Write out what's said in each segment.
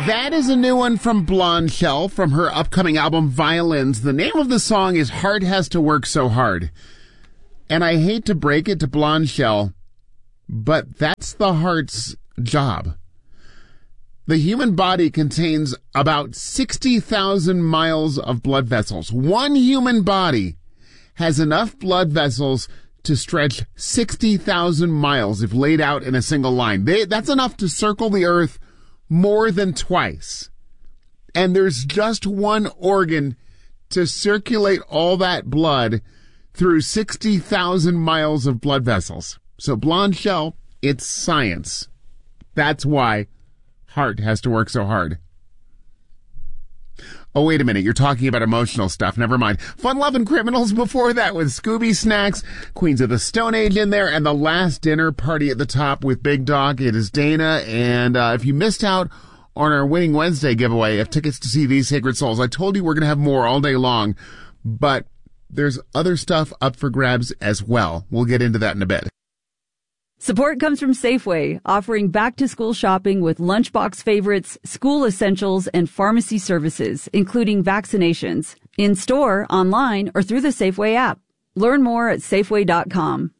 That is a new one from Blonde Shell from her upcoming album Violins. The name of the song is Heart Has to Work So Hard. And I hate to break it to Blonde Shell, but that's the heart's job. The human body contains about 60,000 miles of blood vessels. One human body has enough blood vessels to stretch 60,000 miles if laid out in a single line. That's enough to circle the earth more than twice. And there's just one organ to circulate all that blood through 60,000 miles of blood vessels. So Blonde Shell, it's science. That's why heart has to work so hard. Oh, wait a minute. You're talking about emotional stuff. Never mind. Fun Lovin' Criminals before that with Scooby Snacks, Queens of the Stone Age in there, and The Last Dinner Party at the top with Big Dog. It is Dana. And if you missed out on our Winning Wednesday giveaway of tickets to see These Sacred Souls, I told you we're going to have more all day long. But there's other stuff up for grabs as well. We'll get into that in a bit. Support comes from Safeway, offering back-to-school shopping with lunchbox favorites, school essentials, and pharmacy services, including vaccinations, in-store, online, or through the Safeway app. Learn more at Safeway.com.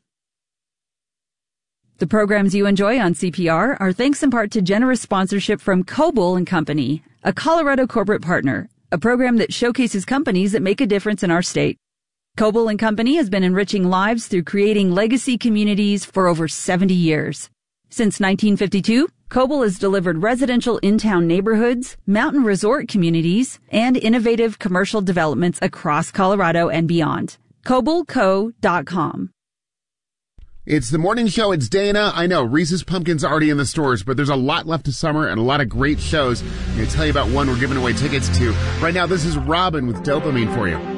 The programs you enjoy on CPR are thanks in part to generous sponsorship from Coble & Company, a Colorado corporate partner, a program that showcases companies that make a difference in our state. Coble & Company has been enriching lives through creating legacy communities for over 70 years. Since 1952, Coble has delivered residential in-town neighborhoods, mountain resort communities, and innovative commercial developments across Colorado and beyond. CobleCo.com. It's the morning show. It's Dana. I know Reese's Pumpkin's already in the stores, but there's a lot left of summer and a lot of great shows. I'm going to tell you about one we're giving away tickets to. Right now, this is Robin with Dopamine for you.